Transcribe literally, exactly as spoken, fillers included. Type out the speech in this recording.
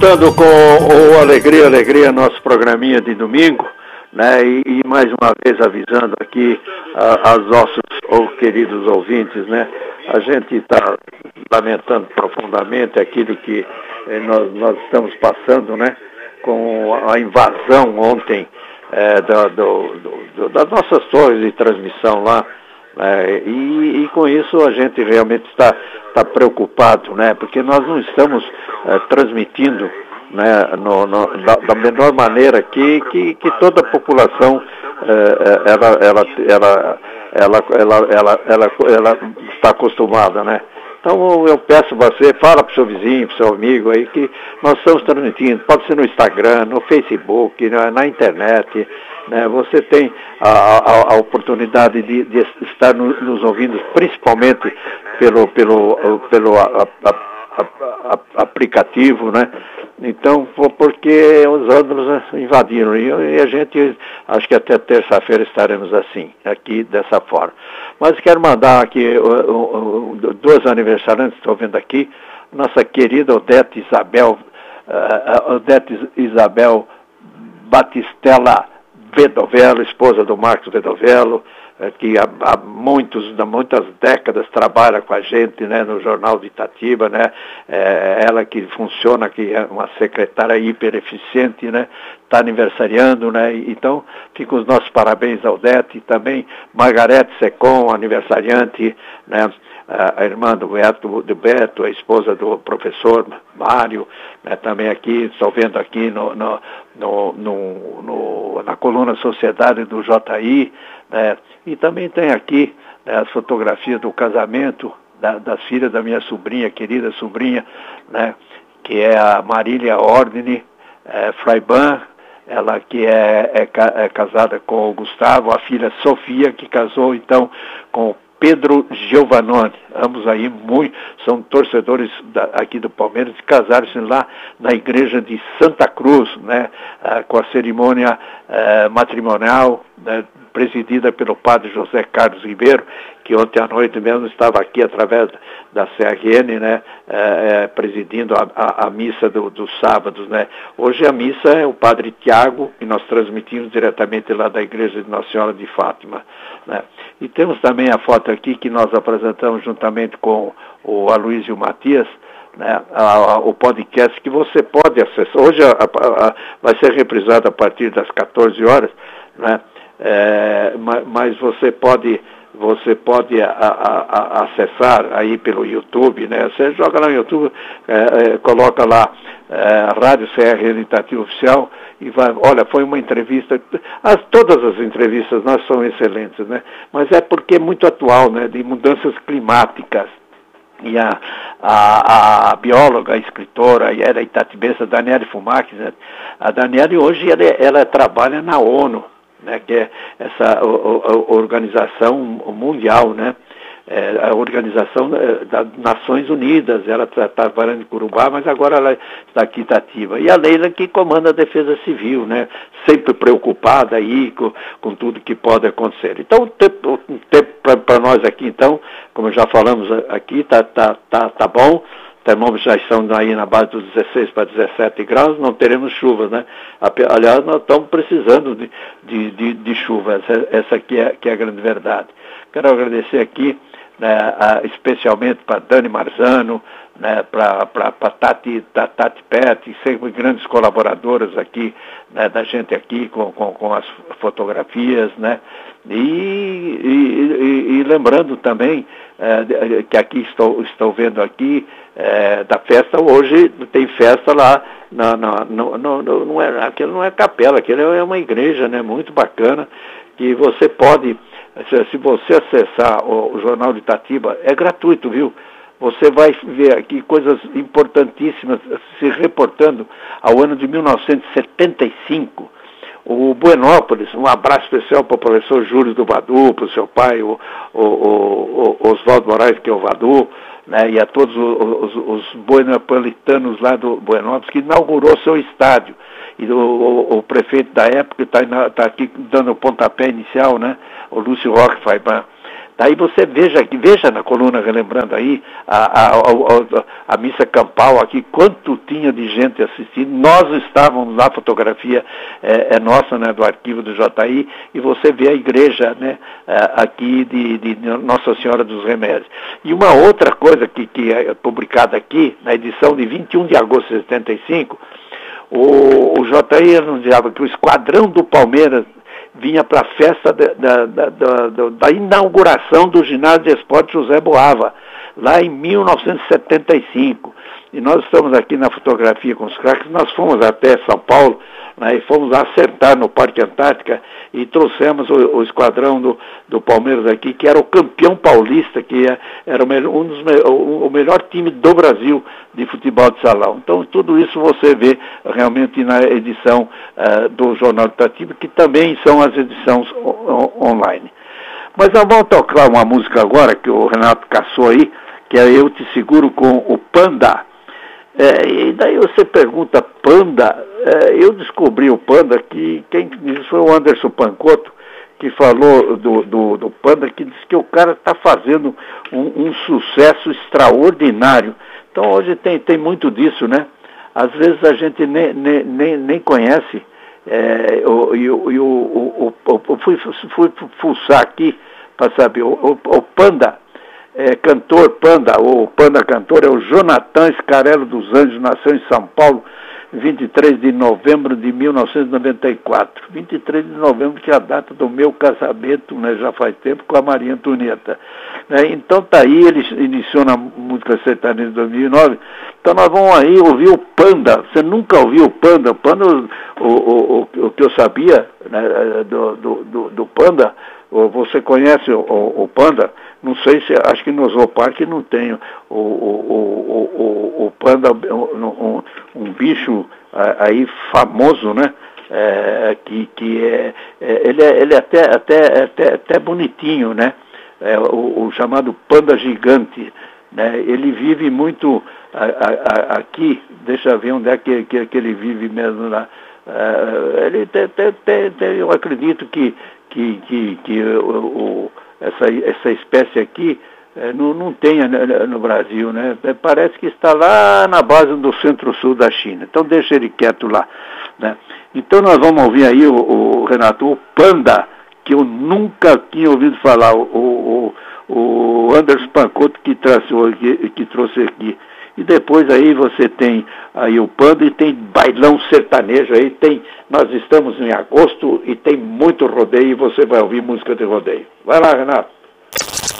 Voltando com o Alegria, Alegria, nosso programinha de domingo, né? E, e mais uma vez avisando aqui a, aos nossos oh, queridos ouvintes, né? A gente está lamentando profundamente aquilo que eh, nós, nós estamos passando, né? Com a invasão ontem eh, da, do, do, das nossas torres de transmissão lá. É, e, e com isso a gente realmente está, está preocupado, né? Porque nós não estamos é, transmitindo, né, no, no, da, da menor maneira que, que, que toda a população é, ela, ela, ela, ela, ela, ela, ela, ela está acostumada, né? Então eu peço você, fala para o seu vizinho, para o seu amigo aí, que nós estamos transmitindo, pode ser no Instagram, no Facebook, na, na internet, né? Você tem a, a, a oportunidade de, de estar no, nos ouvindo, principalmente pelo, pelo, pelo a, a, a, a, aplicativo, né? Então, porque os ângulos invadiram e a gente, acho que até terça-feira estaremos assim, aqui dessa forma. Mas quero mandar aqui o, o, o, duas aniversariantes, estou vendo aqui, nossa querida Odete Isabel, uh, Odete Isabel Batistella Vedovello, esposa do Marcos Vedovello, que há, há muitos, há muitas décadas trabalha com a gente, né, no Jornal de Itatiba, né, é, ela que funciona, que é uma secretária hiper eficiente, né, está aniversariando, né, então ficam os nossos parabéns ao Odete, e também Margarete Secom, aniversariante, né, a irmã do Beto, do Beto, a esposa do professor Mário, né, também aqui, estou vendo aqui no, no, no, no, no, na coluna Sociedade do J I, né, e também tem aqui, né, as fotografias do casamento da, das filhas da minha sobrinha, querida sobrinha, né, que é a Marília Ordine é, Fraiban, ela que é, é, é casada com o Gustavo, a filha Sofia, que casou então com o Pedro Giovannone, ambos aí muito, são torcedores da, aqui do Palmeiras, casaram-se lá na igreja de Santa Cruz, né, ah, com a cerimônia ah, matrimonial, né, presidida pelo padre José Carlos Ribeiro, que ontem à noite mesmo estava aqui através da C R N, né, é, presidindo a, a, a missa do, dos sábados, né. Hoje a missa é o padre Tiago, e nós transmitimos diretamente lá da igreja de Nossa Senhora de Fátima, né. E temos também a foto aqui que nós apresentamos juntamente com o Aloysio Matias, né, a, a, o podcast que você pode acessar. Hoje a, a, vai ser reprisado a partir das quatorze horas, né, é, mas, mas você pode... Você pode a, a, a acessar aí pelo YouTube, né? Você joga lá no YouTube, é, é, coloca lá é, Rádio C R N Itatiba Oficial e vai, olha, foi uma entrevista, as, todas as entrevistas nós são excelentes, né? Mas é porque é muito atual, né? De mudanças climáticas. E a, a, a bióloga, a escritora, e era itatibense, a Daniele Fumac, né? A Daniele hoje ela, ela trabalha na ONU, né, que é essa a, a organização mundial, né, é, a organização das Nações Unidas. Ela está trabalhando em Curubá, mas agora ela está aqui em Itatiba. E a Leila que comanda a Defesa Civil, né, sempre preocupada aí com, com tudo que pode acontecer. Então, o tempo, o tempo para nós aqui, então, como já falamos aqui, está tá, tá, tá bom. Termômetros já estão aí na base dos dezesseis para dezessete graus, não teremos chuvas, né? Aliás, nós estamos precisando de, de, de, de chuva, essa, essa aqui é, que é a grande verdade. Quero agradecer aqui, né, a, especialmente para Dani Marzano, né, para Tati, Tati Pet, sempre grandes colaboradoras aqui, né, da gente aqui com, com, com as fotografias, né? E, e, e, e lembrando também é, que aqui estou, estou vendo aqui é, da festa, hoje tem festa lá, na, na, no, no, no, não é, aquilo não é capela, aquilo é uma igreja, né, muito bacana, que você pode, se, se você acessar o, o Jornal de Itatiba, é gratuito, viu? Você vai ver aqui coisas importantíssimas se reportando ao ano de mil novecentos e setenta e cinco, o Buenópolis, um abraço especial para o professor Júlio do Vadu, para o seu pai, o, o, o, o Oswaldo Moraes, que é o Vadu, né, e a todos os, os, os buenopolitanos lá do Buenópolis, que inaugurou seu estádio. E o, o, o prefeito da época está tá aqui dando o pontapé inicial, né, o Lúcio Roque Faiban. Daí você veja aqui, veja na coluna relembrando aí a, a, a, a missa campal aqui, quanto tinha de gente assistindo. Nós estávamos na fotografia, é, é nossa, né, do arquivo do J I, e você vê a igreja, né, aqui de, de Nossa Senhora dos Remédios. E uma outra coisa que, que é publicada aqui, na edição de vinte e um de agosto de setenta e cinco, o, o J I anunciava que o esquadrão do Palmeiras vinha para a festa da, da, da, da, da inauguração do ginásio de esporte José Boava, lá em mil novecentos e setenta e cinco. E nós estamos aqui na fotografia com os craques, nós fomos até São Paulo, né, e fomos acertar no Parque Antártica e trouxemos o, o esquadrão do, do Palmeiras aqui, que era o campeão paulista, que era o, um dos, o, o melhor time do Brasil de futebol de salão. Então tudo isso você vê realmente na edição uh, do Jornal do Itatiba, que também são as edições on, online. Mas nós vamos tocar uma música agora, que o Renato caçou aí, que é Eu Te Seguro com o Panda. É, e daí você pergunta, Panda, é, eu descobri o Panda, que quem disse foi o Anderson Pancotto, que falou do, do, do Panda, que disse que o cara está fazendo um, um sucesso extraordinário. Então hoje tem, tem muito disso, né? Às vezes a gente nem, nem, nem, nem conhece. É, o, e, o, e o, o, o, eu fui, fui fuçar aqui para saber, o, o, o Panda, É, cantor Panda, o Panda cantor, é o Jonathan Scarello dos Anjos, nasceu em São Paulo, vinte e três de novembro de mil novecentos e noventa e quatro. vinte e três de novembro, que é a data do meu casamento, né, já faz tempo, com a Maria Antonieta. Né, então tá aí, ele iniciou na música sertaneja em dois mil e nove, então nós vamos aí ouvir o Panda. Você nunca ouviu o Panda? O Panda, o, o, o, o que eu sabia, né, do, do, do, do Panda, você conhece o, o, o Panda? Não sei se, acho que no Zooparque não tem o, o, o, o, o Panda, um, um bicho aí famoso, né? É, que, que é, é, ele é, ele é até, até, até, até bonitinho, né? É, o, o chamado Panda gigante, né? Ele vive muito a, a, a, aqui, deixa eu ver onde é que, que, que ele vive mesmo lá. É, ele tem, tem, tem, tem, eu acredito que que, que, que o, o, essa, essa espécie aqui é, não, não tenha no Brasil, né? Parece que está lá na base do centro-sul da China. Então deixa ele quieto lá, né? Então nós vamos ouvir aí o, o Renato, o Panda, que eu nunca tinha ouvido falar, o, o, o Anderson Pancotto que, que, que trouxe aqui. E depois aí você tem aí o Panda e tem bailão sertanejo aí, tem, nós estamos em agosto e tem muito rodeio e você vai ouvir música de rodeio. Vai lá, Renato.